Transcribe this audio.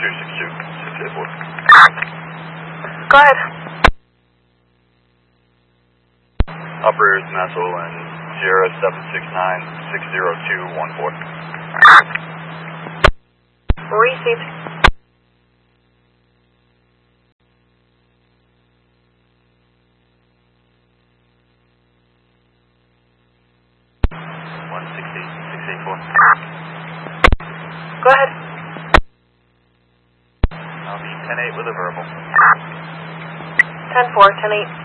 Go ahead. Operators Massel and Sierra 769-60214. Received. Go ahead. I'll be 10-8 with a verbal. 10-4, 10-8.